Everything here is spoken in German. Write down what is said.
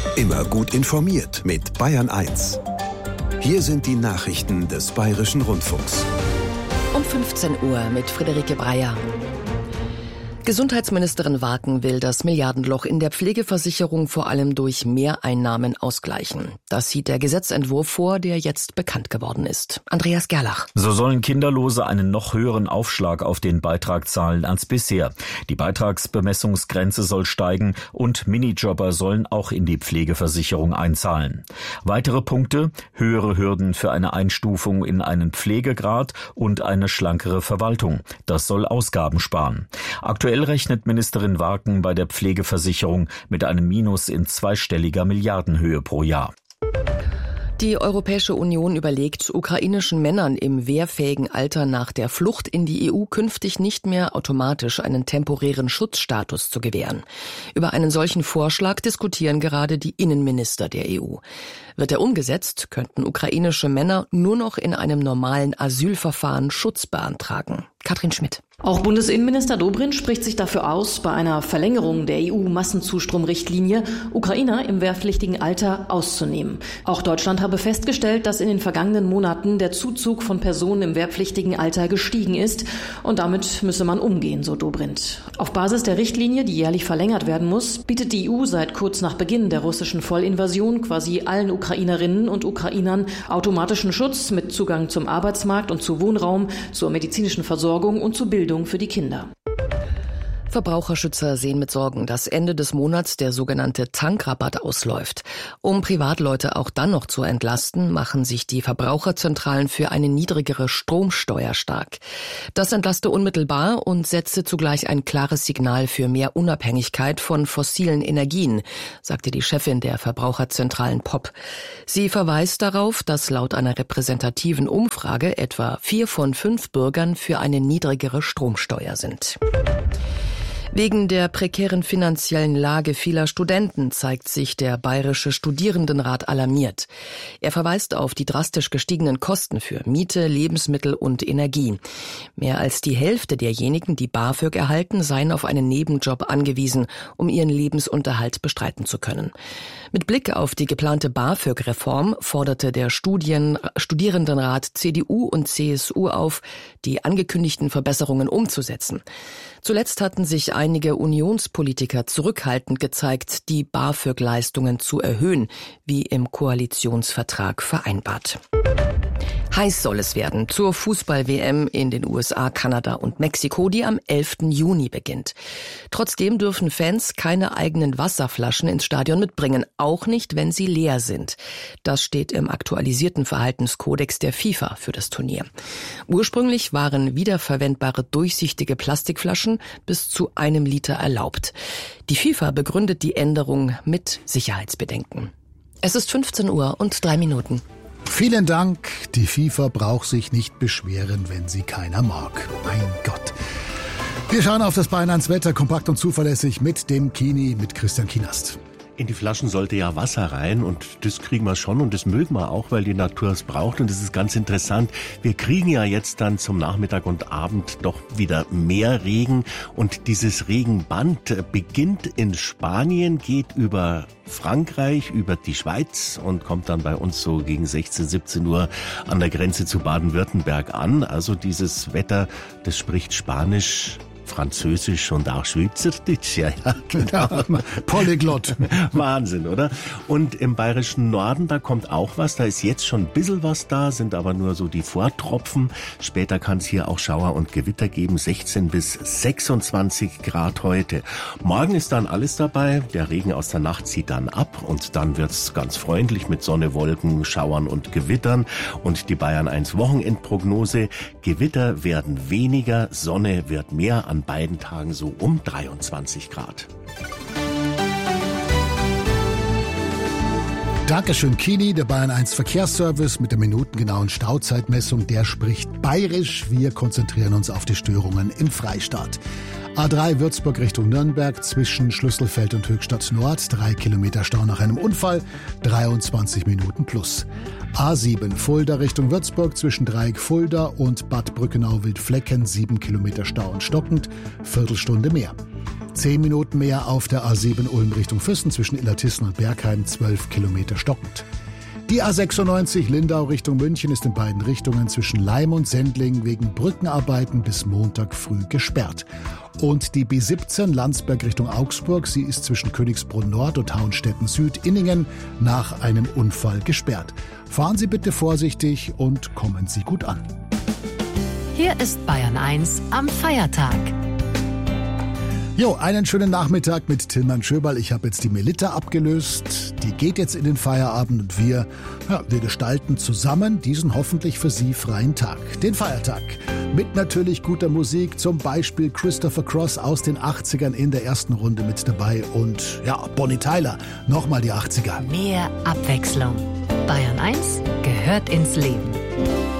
Immer gut informiert mit Bayern 1. Hier sind die Nachrichten des Bayerischen Rundfunks. Um 15 Uhr mit Friederike Breyer. Gesundheitsministerin Waken will das Milliardenloch in der Pflegeversicherung vor allem durch Mehreinnahmen ausgleichen. Das sieht der Gesetzentwurf vor, der jetzt bekannt geworden ist. Andreas Gerlach. So sollen Kinderlose einen noch höheren Aufschlag auf den Beitrag zahlen als bisher. Die Beitragsbemessungsgrenze soll steigen und Minijobber sollen auch in die Pflegeversicherung einzahlen. Weitere Punkte: höhere Hürden für eine Einstufung in einen Pflegegrad und eine schlankere Verwaltung. Das soll Ausgaben sparen. Aktuell rechnet Ministerin Waken bei der Pflegeversicherung mit einem Minus in zweistelliger Milliardenhöhe pro Jahr. Die Europäische Union überlegt, ukrainischen Männern im wehrfähigen Alter nach der Flucht in die EU künftig nicht mehr automatisch einen temporären Schutzstatus zu gewähren. Über einen solchen Vorschlag diskutieren gerade die Innenminister der EU. Wird er umgesetzt, könnten ukrainische Männer nur noch in einem normalen Asylverfahren Schutz beantragen. Katrin Schmidt. Auch Bundesinnenminister Dobrindt spricht sich dafür aus, bei einer Verlängerung der EU-Massenzustromrichtlinie Ukrainer im wehrpflichtigen Alter auszunehmen. Auch Deutschland habe festgestellt, dass in den vergangenen Monaten der Zuzug von Personen im wehrpflichtigen Alter gestiegen ist. Und damit müsse man umgehen, so Dobrindt. Auf Basis der Richtlinie, die jährlich verlängert werden muss, bietet die EU seit kurz nach Beginn der russischen Vollinvasion quasi allen Ukrainerinnen und Ukrainern automatischen Schutz mit Zugang zum Arbeitsmarkt und zu Wohnraum, zur medizinischen Versorgung und zu Bildung für die Kinder. Verbraucherschützer sehen mit Sorgen, dass Ende des Monats der sogenannte Tankrabatt ausläuft. Um Privatleute auch dann noch zu entlasten, machen sich die Verbraucherzentralen für eine niedrigere Stromsteuer stark. Das entlaste unmittelbar und setze zugleich ein klares Signal für mehr Unabhängigkeit von fossilen Energien, sagte die Chefin der Verbraucherzentralen POP. Sie verweist darauf, dass laut einer repräsentativen Umfrage etwa 4 von 5 Bürgern für eine niedrigere Stromsteuer sind. Wegen der prekären finanziellen Lage vieler Studenten zeigt sich der Bayerische Studierendenrat alarmiert. Er verweist auf die drastisch gestiegenen Kosten für Miete, Lebensmittel und Energie. Mehr als die Hälfte derjenigen, die BAföG erhalten, seien auf einen Nebenjob angewiesen, um ihren Lebensunterhalt bestreiten zu können. Mit Blick auf die geplante BAföG-Reform forderte der Studierendenrat CDU und CSU auf, die angekündigten Verbesserungen umzusetzen. Zuletzt hatten sich einige Unionspolitiker zurückhaltend gezeigt, die BAföG-Leistungen zu erhöhen, wie im Koalitionsvertrag vereinbart. Heiß soll es werden zur Fußball-WM in den USA, Kanada und Mexiko, die am 11. Juni beginnt. Trotzdem dürfen Fans keine eigenen Wasserflaschen ins Stadion mitbringen, auch nicht, wenn sie leer sind. Das steht im aktualisierten Verhaltenskodex der FIFA für das Turnier. Ursprünglich waren wiederverwendbare durchsichtige Plastikflaschen bis zu 1 Liter erlaubt. Die FIFA begründet die Änderung mit Sicherheitsbedenken. Es ist 15:03. Vielen Dank. Die FIFA braucht sich nicht beschweren, wenn sie keiner mag. Mein Gott. Wir schauen auf das Bayern 1 Wetter, kompakt und zuverlässig mit dem Kini, mit Christian Kienast. In die Flaschen sollte ja Wasser rein und das kriegen wir schon und das mögen wir auch, weil die Natur es braucht und das ist ganz interessant. Wir kriegen ja jetzt dann zum Nachmittag und Abend doch wieder mehr Regen und dieses Regenband beginnt in Spanien, geht über Frankreich, über die Schweiz und kommt dann bei uns so gegen 16, 17 Uhr an der Grenze zu Baden-Württemberg an. Also dieses Wetter, das spricht Spanisch, Französisch und auch Schweizerdeutsch, ja, genau. Polyglott. Wahnsinn, oder? Und im bayerischen Norden, da kommt auch was, da ist jetzt schon ein bisschen was da, sind aber nur so die Vortropfen. Später kann es hier auch Schauer und Gewitter geben, 16 bis 26 Grad heute. Morgen ist dann alles dabei, der Regen aus der Nacht zieht dann ab und dann wird's ganz freundlich mit Sonne, Wolken, Schauern und Gewittern. Und die Bayern 1 Wochenendprognose, Gewitter werden weniger, Sonne wird mehr, an beiden Tagen so um 23 Grad. Dankeschön, Kini, der Bayern 1 Verkehrsservice mit der minutengenauen Stauzeitmessung. Der spricht bayerisch. Wir konzentrieren uns auf die Störungen im Freistaat. A3 Würzburg Richtung Nürnberg zwischen Schlüsselfeld und Höchstadt Nord. 3 Kilometer Stau nach einem Unfall, 23 Minuten plus. A7 Fulda Richtung Würzburg zwischen Dreieck Fulda und Bad Brückenau-Wildflecken. 7 Kilometer Stau und stockend, Viertelstunde mehr. 10 Minuten mehr auf der A7 Ulm Richtung Füssen zwischen Illertissen und Bergheim, 12 Kilometer stockend. Die A96 Lindau Richtung München ist in beiden Richtungen zwischen Laim und Sendling wegen Brückenarbeiten bis Montag früh gesperrt. Und die B17 Landsberg Richtung Augsburg, sie ist zwischen Königsbrunn Nord und Hauenstetten Süd Inningen nach einem Unfall gesperrt. Fahren Sie bitte vorsichtig und kommen Sie gut an. Hier ist Bayern 1 am Feiertag. Jo, einen schönen Nachmittag mit Tilman Schöberl. Ich habe jetzt die Melitta abgelöst. Die geht jetzt in den Feierabend und wir gestalten zusammen diesen hoffentlich für Sie freien Tag. Den Feiertag. Mit natürlich guter Musik, zum Beispiel Christopher Cross aus den 80ern in der ersten Runde mit dabei und Bonnie Tyler, nochmal die 80er. Mehr Abwechslung. Bayern 1 gehört ins Leben.